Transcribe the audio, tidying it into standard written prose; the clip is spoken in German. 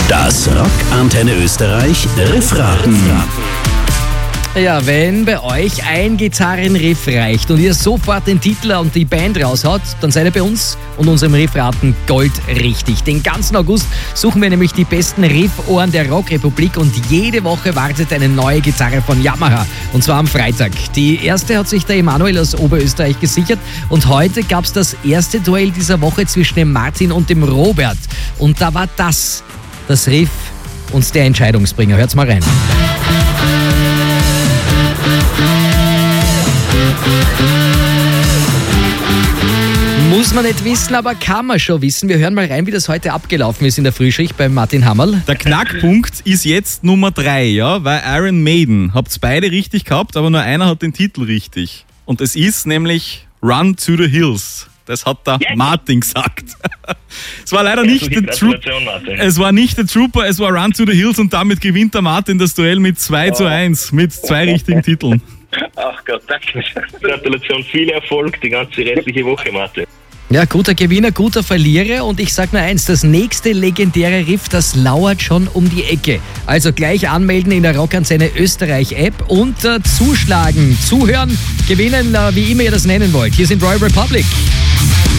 Das Rock Antenne Österreich Riffraten. Ja, wenn bei euch ein Gitarrenriff reicht und ihr sofort den Titel und die Band raushaut, dann seid ihr bei uns und unserem Riffraten goldrichtig. Den ganzen August suchen wir nämlich die besten Riffohren der Rockrepublik und jede Woche wartet eine neue Gitarre von Yamaha. Und zwar am Freitag. Die erste hat sich der Emanuel aus Oberösterreich gesichert und heute gab es das erste Duell dieser Woche zwischen dem Martin und dem Robert. Und da war das Riff und der Entscheidungsbringer. Hört's mal rein. Muss man nicht wissen, aber kann man schon wissen. Wir hören mal rein, wie das heute abgelaufen ist in der Frühschicht bei Martin Hammerl. Der Knackpunkt ist jetzt Nummer 3, ja, weil Iron Maiden habt's beide richtig gehabt, aber nur einer hat den Titel richtig. Und es ist nämlich Run to the Hills. Das hat der Martin gesagt. Es war leider nicht der Trooper. Es war nicht der Trooper, es war Run to the Hills und damit gewinnt der Martin das Duell mit 2:1 mit 2 richtigen Titeln. Ach Gott, danke. Gratulation, viel Erfolg die ganze restliche Woche, Martin. Ja, guter Gewinner, guter Verlierer und ich sag nur eins, das nächste legendäre Riff, das lauert schon um die Ecke. Also gleich anmelden in der Rockantenne Österreich App und zuschlagen, zuhören, gewinnen, wie immer ihr das nennen wollt. Hier sind Royal Republic.